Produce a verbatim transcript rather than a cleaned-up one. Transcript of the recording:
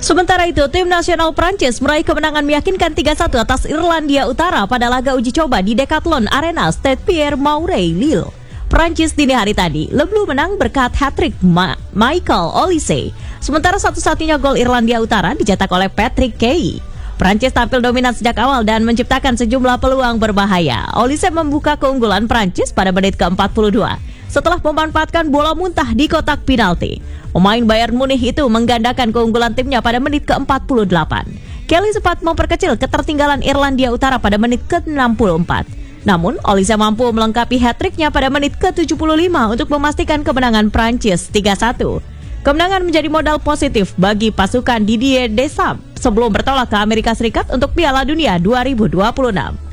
Sementara itu, tim nasional Prancis meraih kemenangan meyakinkan tiga satu atas Irlandia Utara pada laga uji coba di Decathlon Arena Stade Pierre Maurer, Lille. Prancis dini hari tadi, Le Bleu menang berkat hat-trick Ma- Michael Olise. Sementara satu-satunya gol Irlandia Utara dicetak oleh Patrick Key. Prancis tampil dominan sejak awal dan menciptakan sejumlah peluang berbahaya. Olise membuka keunggulan Prancis pada menit ke empat puluh dua setelah memanfaatkan bola muntah di kotak penalti. Pemain Bayern Munich itu menggandakan keunggulan timnya pada menit ke empat puluh delapan. Kelly sempat memperkecil ketertinggalan Irlandia Utara pada menit ke enam puluh empat. Namun, Olise mampu melengkapi hat-tricknya pada menit ke tujuh puluh lima untuk memastikan kemenangan Prancis tiga satu. Kemenangan menjadi modal positif bagi pasukan Didier Deschamps sebelum bertolak ke Amerika Serikat untuk Piala Dunia dua ribu dua puluh enam.